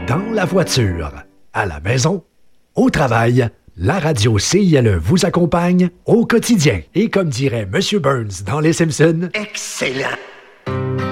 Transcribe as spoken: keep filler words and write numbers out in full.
Dans la voiture, à la maison, au travail, la radio C I L E vous accompagne au quotidien. Et comme dirait M. Burns dans Les Simpsons, excellent!